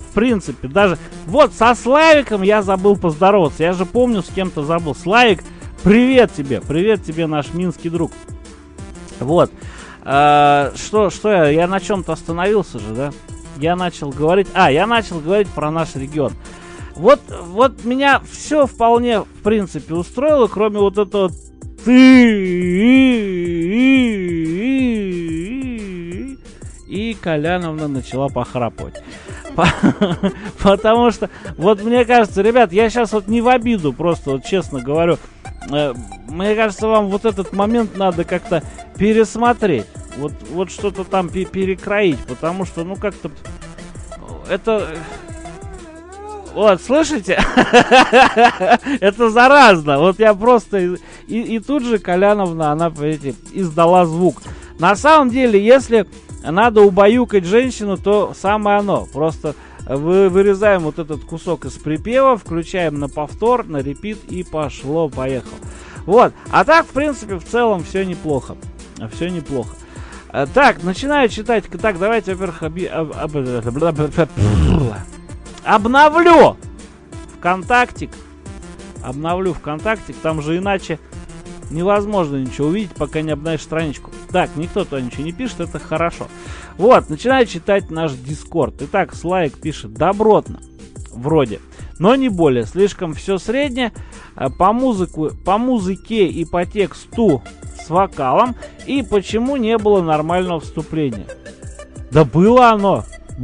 в принципе, даже... Вот, со Славиком я забыл поздороваться. Я же помню, с кем-то забыл. Славик, привет тебе, наш минский друг. Вот. Что я на чем-то остановился же, да? Я начал говорить про наш регион. Вот меня все вполне, в принципе, устроило, кроме вот этого и Коляновна начала похрапывать. Потому что, вот мне кажется, ребят, я сейчас вот не в обиду, просто вот честно говорю, мне кажется, вам вот этот момент надо как-то пересмотреть. Вот что-то там перекроить, потому что, ну, как-то это... Вот, слышите? Это заразно. Вот я просто... И тут же Коляновна, она, понимаете, издала звук. На самом деле, если надо убаюкать женщину, то самое оно. Просто вырезаем вот этот кусок из припева, включаем на повтор, на репит и пошло-поехало. Вот. А так, в принципе, в целом все неплохо. Все неплохо. Так, начинаю читать. Так, давайте, во-первых, обновлю ВКонтактик. Там же иначе невозможно ничего увидеть, пока не обновишь страничку. Так, никто туда ничего не пишет, это хорошо. Вот, начинаю читать наш Дискорд. Итак, Славик пишет: добротно. Вроде. Но не более. Слишком все среднее. По музыке и по тексту с вокалом. И почему не было нормального вступления? Да было оно.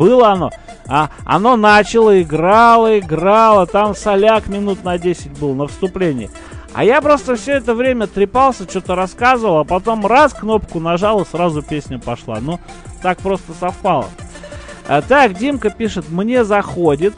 Оно начало, играло, там соляк минут на 10 был на вступлении. А я просто все это время трепался, что-то рассказывал, а потом раз, кнопку нажал, и сразу песня пошла. Ну, так просто совпало. Так, Димка пишет: мне заходит.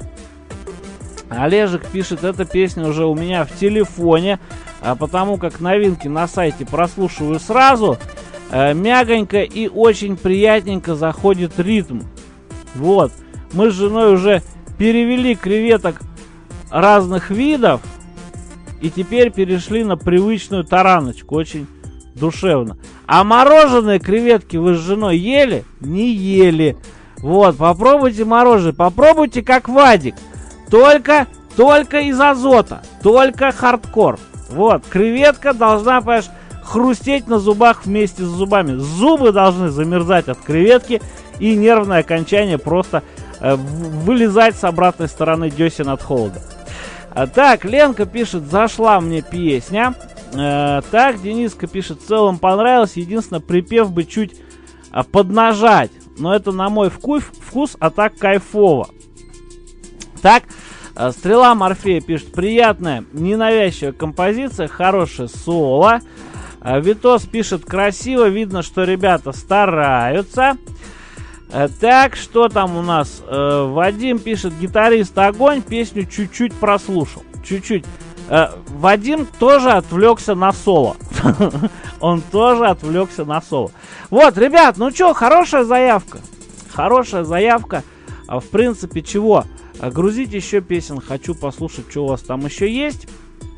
Олежек пишет: эта песня уже у меня в телефоне, потому как новинки на сайте прослушиваю сразу. Мягонько и очень приятненько заходит ритм. Вот. Мы с женой уже перевели креветок разных видов и теперь перешли на привычную тараночку. Очень душевно. А мороженые креветки вы с женой ели? Не ели. Вот, попробуйте мороженое. Попробуйте как Вадик. Только из азота. Только хардкор. Вот, креветка должна, понимаешь, хрустеть на зубах вместе с зубами. Зубы должны замерзать от креветки. И нервное окончание просто вылезать с обратной стороны десен от холода. Так, Ленка пишет: зашла мне песня. Так, Дениска пишет: в целом понравилось. Единственное, припев бы чуть поднажать. Но это на мой вкус, а так кайфово. Так, Стрела Морфея пишет: приятная, ненавязчивая композиция, хорошее соло. Витос пишет: красиво, видно, что ребята стараются. Так, что там у нас? Вадим пишет: гитарист огонь, песню чуть-чуть прослушал. Чуть-чуть. Вадим тоже отвлекся на соло. Он тоже отвлекся на соло. Вот, ребят, ну что, хорошая заявка. Хорошая заявка. В принципе, чего? Грузите еще песен. Хочу послушать, что у вас там еще есть.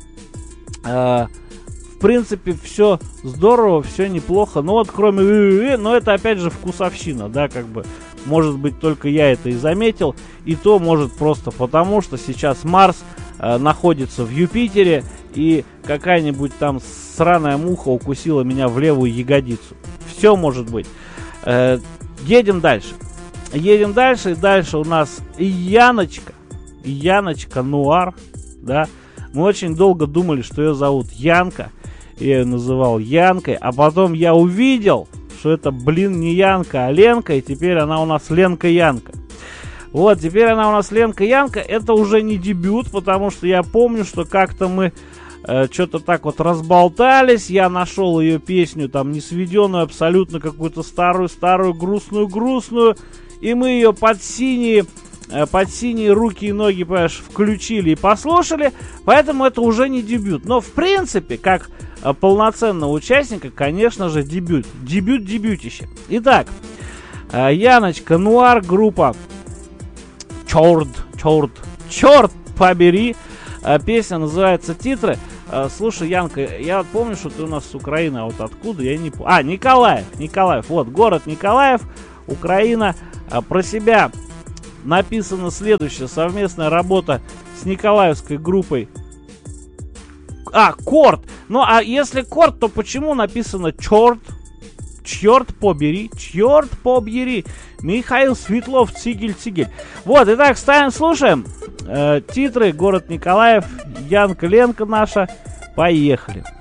В принципе, все здорово, все неплохо. Но вот кроме... Но это опять же вкусовщина, да, как бы. Может быть, только я это и заметил. И то, может, просто потому, что сейчас Марс находится в Юпитере. И какая-нибудь там сраная муха укусила меня в левую ягодицу. Все может быть. Едем дальше. Едем дальше. И дальше у нас Яночка. Яночка Нуар. Да. Мы очень долго думали, что ее зовут Янка. Я ее называл Янкой. А потом я увидел, что это, не Янка, а Ленка. И теперь она у нас Ленка-Янка. Вот, теперь она у нас Ленка-Янка. Это уже не дебют, потому что я помню, что как-то мы что-то так вот разболтались. Я нашел ее песню, там, несведенную, абсолютно какую-то старую, грустную. И мы ее под синие руки и ноги, понимаешь, включили и послушали. Поэтому это уже не дебют. Но, в принципе, как полноценного участника, конечно же, дебют. Дебютище. Итак, Яночка Нуар, группа Черт побери. Песня называется «Титры». Слушай, Янка, я вот помню, что ты у нас с Украины, а вот откуда, я не помню. Николаев. Вот, город Николаев, Украина. Про себя написано следующее. Совместная работа с николаевской группой. Корт. Ну, а если Корт, то почему написано черт? Черт побери. Черт побери. Михаил Светлов, Цигель. Вот, итак, слушаем. Титры, город Николаев, Янка Ленка наша. Поехали.